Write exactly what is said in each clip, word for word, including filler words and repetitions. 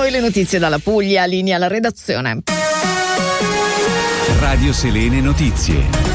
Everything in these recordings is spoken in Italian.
poi le notizie dalla Puglia, linea alla redazione. Radio Selene Notizie.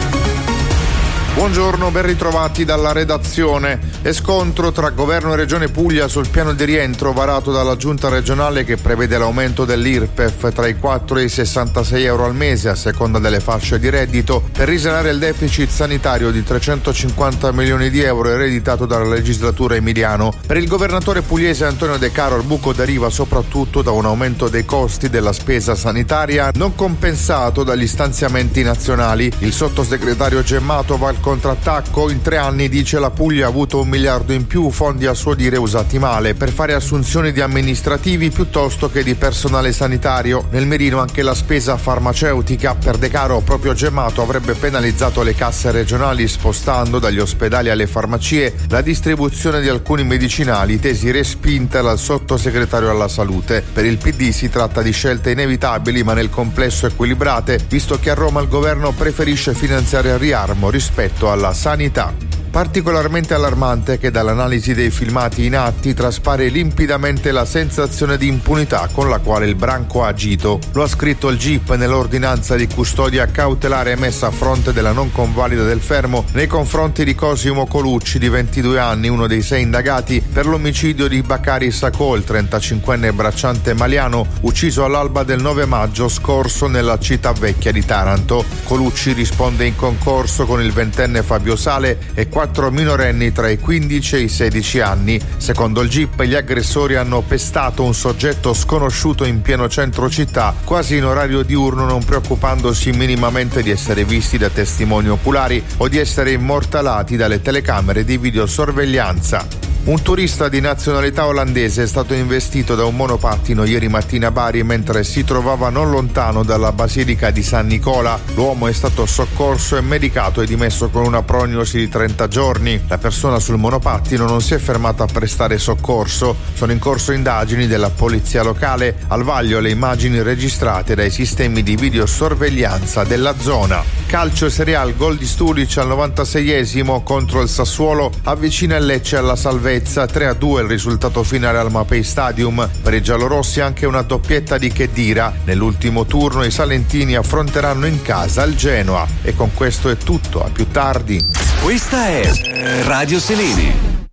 Buongiorno, ben ritrovati dalla redazione. E scontro tra Governo e Regione Puglia sul piano di rientro varato dalla Giunta regionale che prevede l'aumento dell'I R P E F tra i quattro e i sessantasei euro al mese a seconda delle fasce di reddito per risanare il deficit sanitario di trecentocinquanta milioni di euro ereditato dalla legislatura Emiliano. Per il governatore pugliese Antonio De Caro il buco deriva soprattutto da un aumento dei costi della spesa sanitaria non compensato dagli stanziamenti nazionali. Il sottosegretario Gemmato va al contrattacco. In tre anni, dice, la Puglia ha avuto un miliardo in più, fondi a suo dire usati male per fare assunzioni di amministrativi piuttosto che di personale sanitario. Nel mirino anche la spesa farmaceutica. Per De Caro proprio Gemmato avrebbe penalizzato le casse regionali spostando dagli ospedali alle farmacie la distribuzione di alcuni medicinali, tesi respinta dal sottosegretario alla salute. Per il P D si tratta di scelte inevitabili ma nel complesso equilibrate, visto che a Roma il governo preferisce finanziare il riarmo rispetto alla sanità. Particolarmente allarmante che dall'analisi dei filmati in atti traspare limpidamente la sensazione di impunità con la quale il branco ha agito. Lo ha scritto il G I P nell'ordinanza di custodia cautelare emessa a fronte della non convalida del fermo nei confronti di Cosimo Colucci, di ventidue anni, uno dei sei indagati per l'omicidio di Bakari Sacco, il trentacinquenne bracciante maliano ucciso all'alba del nove maggio scorso nella città vecchia di Taranto. Colucci risponde in concorso con il ventenne Fabio Sale e quattro minorenni tra i quindici e i sedici anni. Secondo il G I P, gli aggressori hanno pestato un soggetto sconosciuto in pieno centro città, quasi in orario diurno, non preoccupandosi minimamente di essere visti da testimoni oculari o di essere immortalati dalle telecamere di videosorveglianza. Un turista di nazionalità olandese è stato investito da un monopattino ieri mattina a Bari mentre si trovava non lontano dalla Basilica di San Nicola. L'uomo è stato soccorso e medicato e dimesso con una prognosi di trenta giorni. La persona sul monopattino non si è fermata a prestare soccorso. Sono in corso indagini della polizia locale. Al vaglio le immagini registrate dai sistemi di videosorveglianza della zona. Calcio Serie A, il gol di Sturic al novantaseiesimo contro il Sassuolo avvicina il Lecce alla salvezza. tre a due il risultato finale al Mapei Stadium. Per i giallorossi anche una doppietta di Khedira. Nell'ultimo turno i salentini affronteranno in casa il Genoa. E con questo è tutto, a più tardi. Questa è Radio Selene.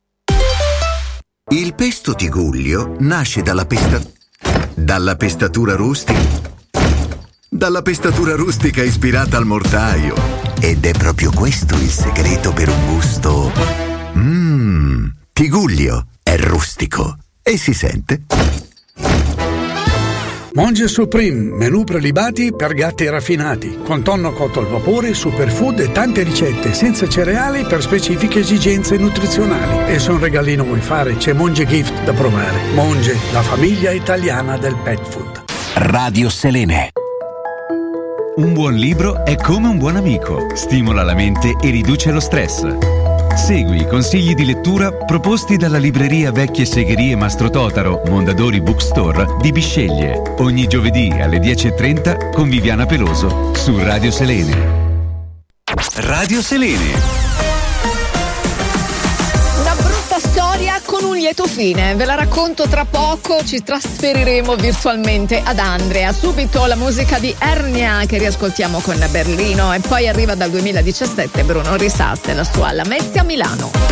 Il pesto Tigullio nasce dalla pesta... dalla pestatura rustica. Dalla pestatura rustica ispirata al mortaio. Ed è proprio questo il segreto per un gusto... Mmm, Tigullio è rustico e si sente. Monge Supreme, menù prelibati per gatti raffinati, con tonno cotto al vapore, superfood e tante ricette senza cereali per specifiche esigenze nutrizionali. E se un regalino vuoi fare, c'è Monge Gift da provare. Monge, la famiglia italiana del pet food. Radio Selene. Un buon libro è come un buon amico, stimola la mente e riduce lo stress. Segui i consigli di lettura proposti dalla libreria Vecchie Segherie Mastro Totaro, Mondadori Bookstore di Bisceglie. Ogni giovedì alle dieci e trenta con Viviana Peloso su Radio Selene. Radio Selene. Storia con un lieto fine, ve la racconto tra poco, ci trasferiremo virtualmente ad Andria. Subito la musica di Ernia che riascoltiamo con Berlino e poi arriva dal duemiladiciassette Bruno Risas e la sua Lamezia Milano.